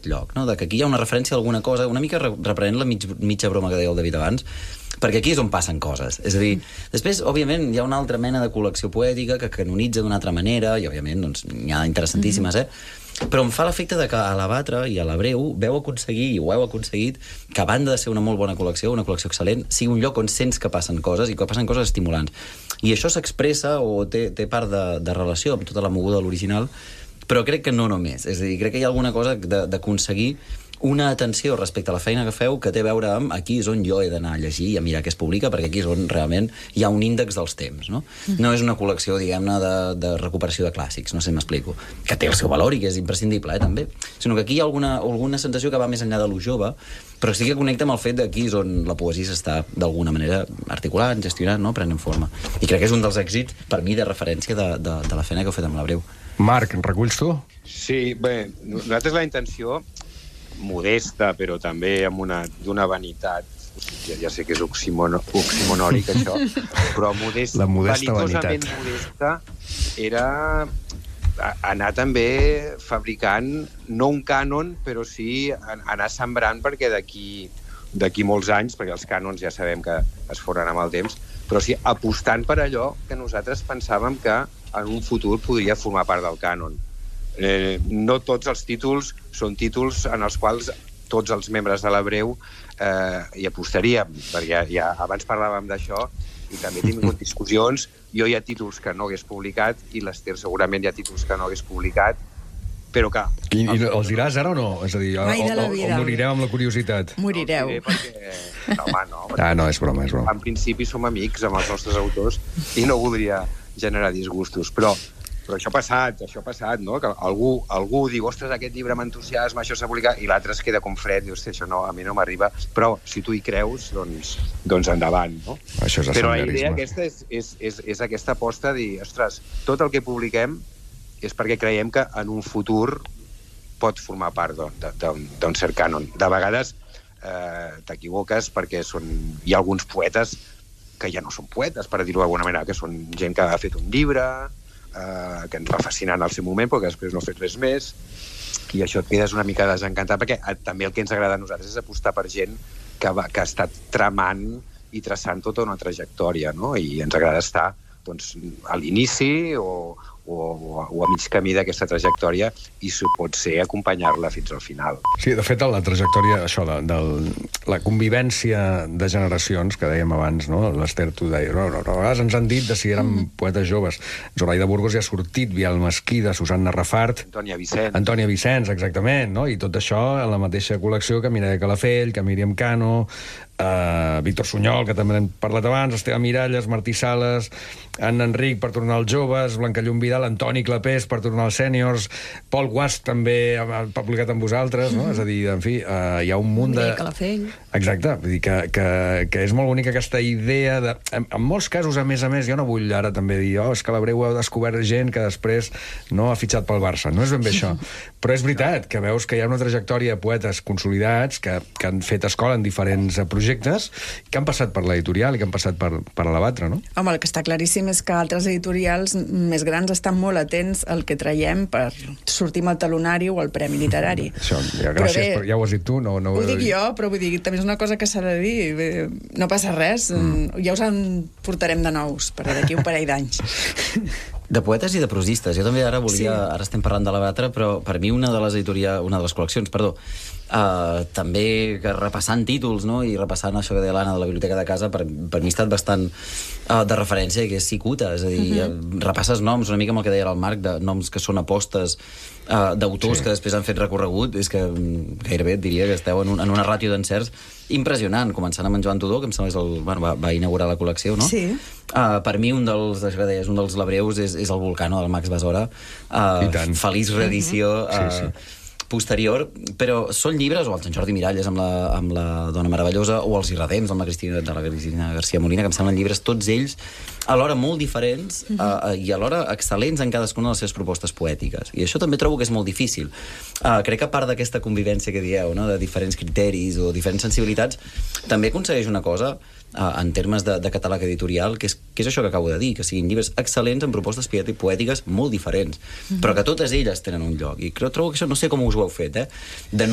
aquest lloc, no? De que aquí hi ha una referència a alguna cosa, una mica reprenent la mitja broma que deia el David abans, perquè aquí és on passen coses. És a dir, després, òbviament, hi ha una altra mena de col·lecció poètica que canonitza d'una altra manera, i, òbviament, doncs, n'hi ha interessantíssimes, però em fa l'efecte de que a l'Abatre i a l'Hebreu veu aconseguir, i ho heu aconseguit, que a banda de ser una molt bona col·lecció, una col·lecció excel·lent, sigui un lloc on sents que passen coses i que passen coses estimulants. I això s'expressa o té part de relació amb tota la moguda de l'original, però crec que no només. És a dir, crec que hi ha alguna cosa d'aconseguir una atenció respecte a la feina que feu que té a veure amb aquí és on jo he d'anar a llegir i a mirar què es publica, perquè aquí és on realment hi ha un índex dels temps, no? No és una col·lecció, diguem-ne, de recuperació de clàssics, no sé si m'explico, que té el seu valor i que és imprescindible, també, sinó que aquí hi ha alguna sensació que va més enllà de lo jove, però sí que connecta amb el fet d'aquí és on la poesia s'està d'alguna manera articulant, gestionant, no? Prenent forma. I crec que és un dels èxits, per mi, de referència de la feina que heu fet amb l'Hebreu. Marc, en reculls tu? Sí, bé, nosaltres la intenció modesta, però també amb d'una vanitat, ja sé que és oximonòric això, però la modesta vanitosament vanitat. Modesta era anar també fabricant no un cànon, però sí anar sembrant, perquè d'aquí molts anys, perquè els cànons ja sabem que es foren amb el temps, però sí apostant per allò que nosaltres pensàvem que en un futur podria formar part del cànon. No tots els títols són títols en els quals tots els membres de l'Hebreu hi apostaríem, perquè ja abans parlàvem d'això i també hem tingut discussions. Jo hi ha títols que no hagués publicat i l'Ester segurament hi ha títols que no hagués publicat, però que... I els diràs ara o no? És a dir, o morirem amb la curiositat? Morireu. No, home, no. No, és broma, és broma. En principi som amics amb els nostres autors i no voldria generar disgustos, però això ha passat, no? Que algú diu, ostres, aquest llibre m'entusiasma, això s'ha publicat, i l'altre es queda com fred, diu, això no, a mi no m'arriba, però si tu hi creus, doncs endavant, no? Això és però la idea aquesta és aquesta aposta de dir, ostres, tot el que publiquem és perquè creiem que en un futur pot formar part d'un cert cànon. De vegades t'equivoques perquè hi ha alguns poetes que ja no són poetes, per dir-ho d'alguna manera, que són gent que ha fet un llibre, que ens va fascinar en el seu moment, però que després no ha fet res més, i això et quedes una mica desencantat, perquè també el que ens agrada a nosaltres és apostar per gent que ha estat tramant i traçant tota una trajectòria, no? I ens agrada estar a l'inici o a mig camí d'aquesta trajectòria i, si pot ser, acompanyar-la fins al final. Sí, de fet, la trajectòria, això, la convivència de generacions, que dèiem abans, no? L'Ester, tu deies, a vegades ens han dit de si érem poetes joves. Zoraida Burgos ja ha sortit, Vial Mesquida, Susanna Rafart... Antònia Vicenç, exactament, no? I tot això en la mateixa col·lecció que Mireia Calafell, que Míriam Cano, Víctor Sunyol, que també n'hem parlat abans, Esteve Miralles, Martí Sales, Anna Enric per tornar als joves, Blanca Llum Vidal, Antoni Clapés per tornar als sèniors, Pol Guasc també ha publicat amb vosaltres, no? És a dir, en fi, hi ha un munt de... Calafell. Exacte, vull dir que és molt bonica aquesta idea de... En molts casos, a més, jo no vull ara també dir és que l'Hebreu ha descobert gent que després no ha fitxat pel Barça. No és ben bé això. Però és veritat que veus que hi ha una trajectòria de poetes consolidats que han fet escola en diferents projectes que han passat per l'editorial i que han passat per l'Abatre, no? Home, el que està claríssim és que altres editorials més grans estan molt atents al que traiem per sortir amb el talonari o el premi literari. Això, gràcies, però ja ho has dit tu. No ho dic jo, però vull dir, també és una cosa que s'ha de dir. No passa res, ja us en portarem de nous per d'aquí un parell d'anys. De poetes i de prosistes. Jo també ara ara estem parlant de l'Abatre, però per mi una de les col·leccions, també repassant títols, no? I repassant això que deia l'Anna de la biblioteca de casa, per mi ha estat bastant de referència, que és Cicuta, és a dir, repasses noms, una mica amb el que deia el Marc, de noms que són apostes d'autors que després han fet recorregut, és que gairebé et diria que esteu en una ràtio d'encerts impressionant, començant amb en Joan Tudó, que em sembla que va inaugurar la col·lecció, no? Sí. Per mi un dels L'Hebreus és el Vulcano, del Max Besora. Feliç reedició posterior, però són llibres, o el Sant Jordi Miralles amb la Dona Meravellosa, o els Irredems amb la Cristina García Molina, que em semblen llibres, tots ells alhora molt diferents i alhora excel·lents en cadascuna de les seves propostes poètiques. I això també trobo que és molt difícil. Crec que a part d'aquesta convivència que dieu, no? De diferents criteris o diferents sensibilitats, també aconsegueix una cosa en termes de catàleg editorial, que és això que acabo de dir, que siguin llibres excel·lents amb propostes poètiques molt diferents, però que totes elles tenen un lloc. I trobo que això, no sé com us ho heu fet, de